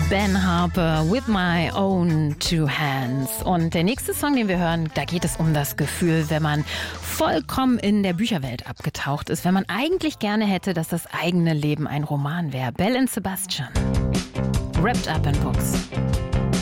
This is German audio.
Ben Harper, With My Own Two Hands. Und der nächste Song, den wir hören, da geht es um das Gefühl, wenn man vollkommen in der Bücherwelt abgetaucht ist, wenn man eigentlich gerne hätte, dass das eigene Leben ein Roman wäre. Belle and Sebastian, Wrapped Up in Books.